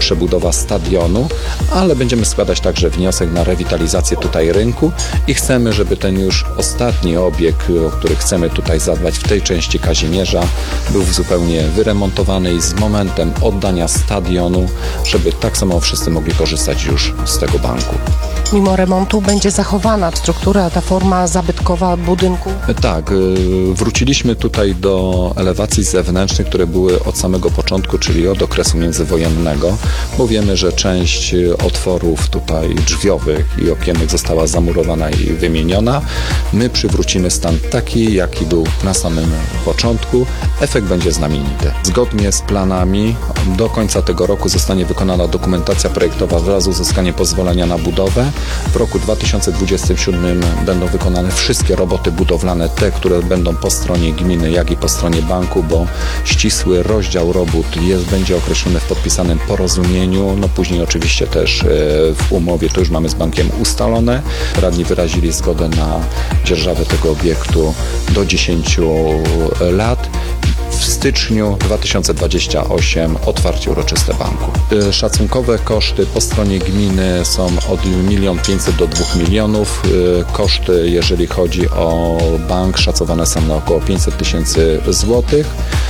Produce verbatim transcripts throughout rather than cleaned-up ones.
przebudowa stadionu, ale będziemy składać także wniosek na rewitalizację tutaj rynku i chcemy, żeby ten już ostatni obiekt, o który chcemy tutaj zadbać w tej części Kazimierza, był zupełnie wyremontowany i z momentem oddania stadionu, żeby tak samo wszyscy mogli korzystać już z tego banku. Mimo remontu będzie zachowana struktura, ta forma zabytkowa budynku? Tak, wróciliśmy tutaj do elewacji zewnętrznych, które były od samego początku, czyli od okresu międzywojennego, bo wiemy, że część otworów tutaj drzwiowych i okiennych została zamurowana i wymieniona. My przywrócimy stan taki, jaki był na samym początku. Efekt będzie znamienity. Zgodnie z planami do końca tego roku zostanie wykonana dokumentacja projektowa wraz z uzyskaniem pozwolenia na budowę. W roku dwa tysiące dwudziestym siódmym będą wykonane wszystkie roboty budowlane, te, które będą po stronie gminy, jak i po stronie banku, bo ścisły rozdział robót jest, będzie określony w podpisanym porozumieniu. No później oczywiście też w umowie, to już mamy z bankiem ustalone. Radni wyrazili zgodę na dzierżawę tego obiektu do dziesięciu lat. W styczniu dwa tysiące dwudziestym ósmym otwarcie uroczyste banku. Szacunkowe koszty po stronie gminy są od milion pięćset do dwóch milionów. Koszty, jeżeli chodzi o bank, szacowane są na około pięćset tysięcy złotych.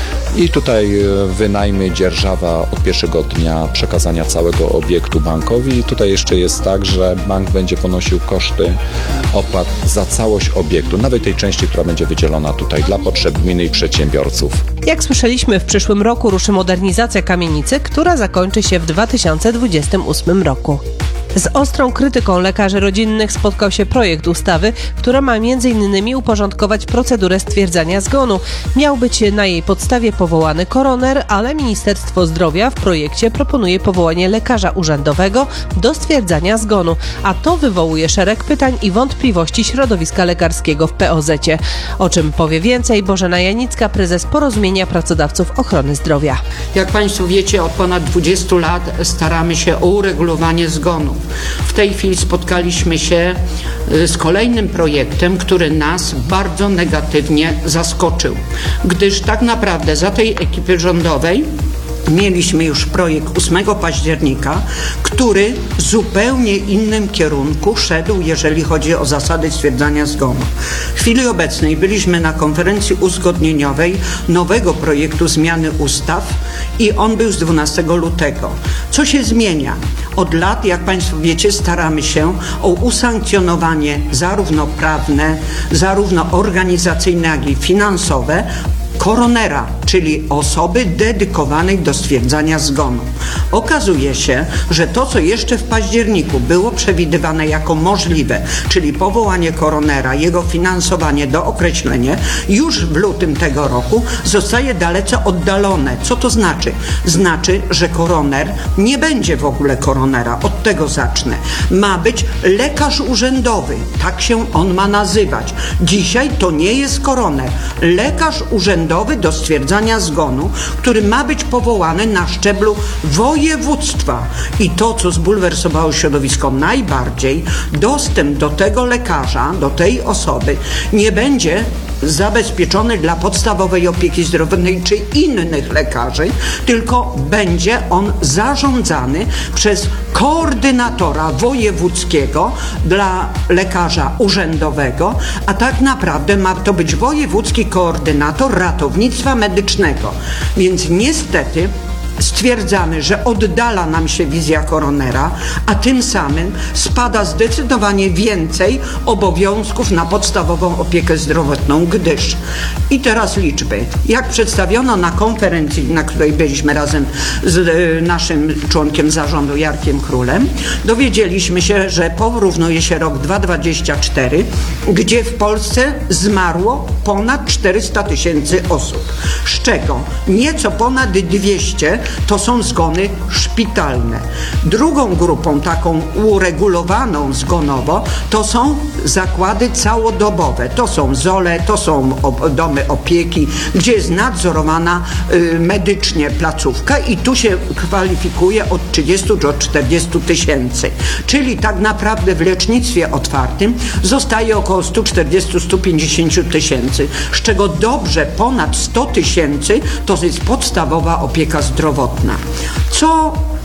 I tutaj wynajmy, dzierżawa od pierwszego dnia przekazania całego obiektu bankowi. I tutaj jeszcze jest tak, że bank będzie ponosił koszty opłat za całość obiektu, nawet tej części, która będzie wydzielona tutaj dla potrzeb gminy i przedsiębiorców. Jak słyszeliśmy, w przyszłym roku ruszy modernizacja kamienicy, która zakończy się w dwa tysiące dwudziestym ósmym roku. Z ostrą krytyką lekarzy rodzinnych spotkał się projekt ustawy, która ma między innymi uporządkować procedurę stwierdzania zgonu. Miał być na jej podstawie powołany koroner, ale Ministerstwo Zdrowia w projekcie proponuje powołanie lekarza urzędowego do stwierdzania zgonu, a to wywołuje szereg pytań i wątpliwości środowiska lekarskiego w P O Z-cie. O czym powie więcej Bożena Janicka, prezes Porozumienia Pracodawców Ochrony Zdrowia. Jak Państwo wiecie, od ponad dwudziestu lat staramy się o uregulowanie zgonów. W tej chwili spotkaliśmy się z kolejnym projektem, który nas bardzo negatywnie zaskoczył, gdyż tak naprawdę za tej ekipy rządowej mieliśmy już projekt ósmego października, który w zupełnie innym kierunku szedł, jeżeli chodzi o zasady stwierdzania zgonu. W chwili obecnej byliśmy na konferencji uzgodnieniowej nowego projektu zmiany ustaw i on był z dwunastego lutego. Co się zmienia? Od lat, jak Państwo wiecie, staramy się o usankcjonowanie zarówno prawne, zarówno organizacyjne, jak i finansowe koronera, czyli osoby dedykowanej do stwierdzania zgonu. Okazuje się, że to, co jeszcze w październiku było przewidywane jako możliwe, czyli powołanie koronera, jego finansowanie, dookreślenie, już w lutym tego roku zostaje dalece oddalone. Co to znaczy? Znaczy, że koroner nie będzie w ogóle koronera. Od tego zacznę. Ma być lekarz urzędowy. Tak się on ma nazywać. Dzisiaj to nie jest koroner. Lekarz urzędowy do stwierdzania zgonu, który ma być powołany na szczeblu województwa. I to, co zbulwersowało środowisko najbardziej, dostęp do tego lekarza, do tej osoby nie będzie zabezpieczony dla podstawowej opieki zdrowotnej czy innych lekarzy, tylko będzie on zarządzany przez koordynatora wojewódzkiego dla lekarza urzędowego, a tak naprawdę ma to być wojewódzki koordynator ratownictwa medycznego. Więc niestety stwierdzamy, że oddala nam się wizja koronera, a tym samym spada zdecydowanie więcej obowiązków na podstawową opiekę zdrowotną, gdyż i teraz liczby. Jak przedstawiono na konferencji, na której byliśmy razem z y, naszym członkiem zarządu Jarkiem Królem, dowiedzieliśmy się, że porównuje się rok dwa tysiące dwudziesty czwarty, gdzie w Polsce zmarło ponad czterysta tysięcy osób, z czego nieco ponad dwieście to są zgony szpitalne. Drugą grupą taką uregulowaną zgonowo to są zakłady całodobowe. To są zole, to są domy opieki, gdzie jest nadzorowana y, medycznie placówka i tu się kwalifikuje od trzydziestu do czterdziestu tysięcy. Czyli tak naprawdę w lecznictwie otwartym zostaje około sto czterdzieści do stu pięćdziesięciu tysięcy, z czego dobrze ponad sto tysięcy to jest podstawowa opieka zdrowotna. Co